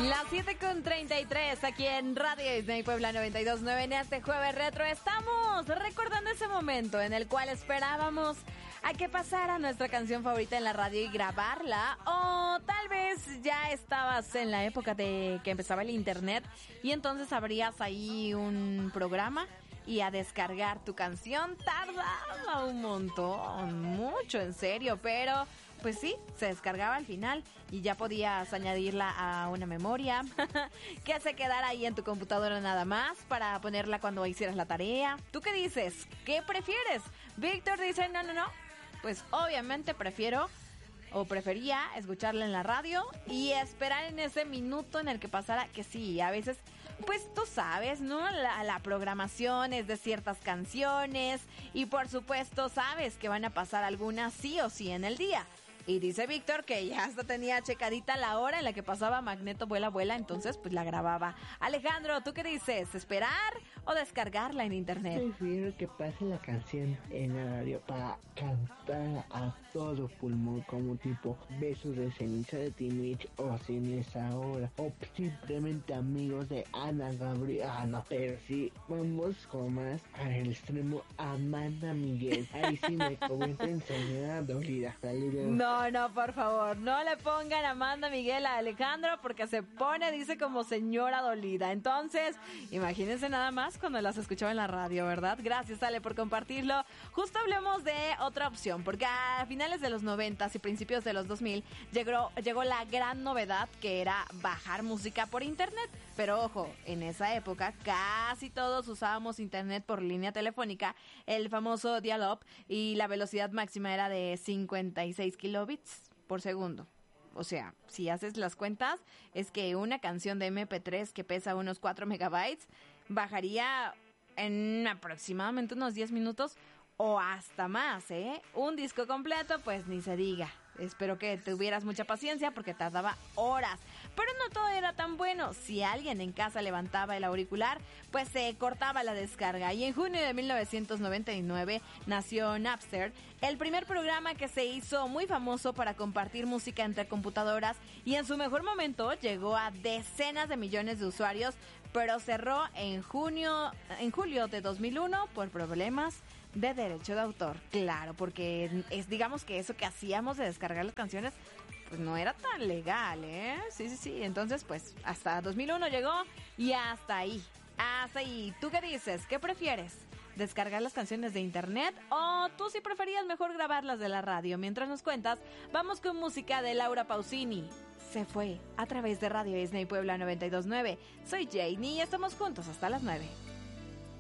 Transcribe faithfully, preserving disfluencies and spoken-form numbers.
Las siete con treinta y tres aquí en Radio Disney Puebla noventa y dos punto nueve. En este jueves retro estamos recordando ese momento en el cual esperábamos a que pasara nuestra canción favorita en la radio y grabarla, o tal vez ya estabas en la época de que empezaba el internet y entonces abrías ahí un programa y a descargar tu canción tardaba un montón, mucho en serio, pero pues sí, se descargaba al final y ya podías añadirla a una memoria que se quedara ahí en tu computadora nada más para ponerla cuando hicieras la tarea. ¿Tú qué dices? ¿Qué prefieres? Víctor dice, no, no, no, pues obviamente prefiero o prefería escucharla en la radio y esperar en ese minuto en el que pasara, que sí, a veces, pues tú sabes, ¿no? La, la programación es de ciertas canciones y por supuesto sabes que van a pasar algunas sí o sí en el día. Y dice Víctor que ya hasta tenía checadita la hora en la que pasaba Magneto Vuela Vuela, entonces pues la grababa. Alejandro, ¿tú qué dices? ¿Esperar o descargarla en internet? Prefiero que pase la canción en la radio para cantar a todo pulmón, como tipo Besos de Ceniza de Teen Witch o Sin Esa Hora, o simplemente Amigos de Ana Gabriel. Ah, no, pero sí, vamos con más al extremo, Amanda Miguel. Ahí sí me convierto en señora dolida. Saludos. No. No, no, por favor, no le pongan Amanda Miguel a Alejandro porque se pone, dice, como señora dolida. Entonces, imagínense nada más cuando las escuchaba en la radio, ¿verdad? Gracias, Ale, por compartirlo. Justo hablemos de otra opción, porque a finales de los noventas y principios de los dos mil llegó, llegó la gran novedad que era bajar música por internet. Pero ojo, en esa época casi todos usábamos internet por línea telefónica, el famoso dial-up, y la velocidad máxima era de cincuenta y seis kilobits por segundo. O sea, si haces las cuentas, es que una canción de eme pe tres que pesa unos cuatro megabytes bajaría en aproximadamente unos diez minutos o hasta más, ¿eh? Un disco completo, pues ni se diga. Espero que tuvieras mucha paciencia porque tardaba horas. Pero no todo era tan bueno. Si alguien en casa levantaba el auricular, pues se cortaba la descarga. Y en junio de mil novecientos noventa y nueve nació Napster, el primer programa que se hizo muy famoso para compartir música entre computadoras y en su mejor momento llegó a decenas de millones de usuarios, pero cerró en junio, en julio de dos mil uno por problemas de derecho de autor. Claro, porque es, digamos que eso que hacíamos de descargar las canciones, pues no era tan legal, ¿eh? Sí, sí, sí. Entonces, pues, hasta dos mil uno llegó y hasta ahí. Hasta ahí. ¿Tú qué dices? ¿Qué prefieres? ¿Descargar las canciones de internet o tú sí preferías mejor grabarlas de la radio? Mientras nos cuentas, vamos con música de Laura Pausini. Se fue a través de Radio Disney Puebla noventa y dos punto nueve. Soy Janie y estamos juntos hasta las nueve.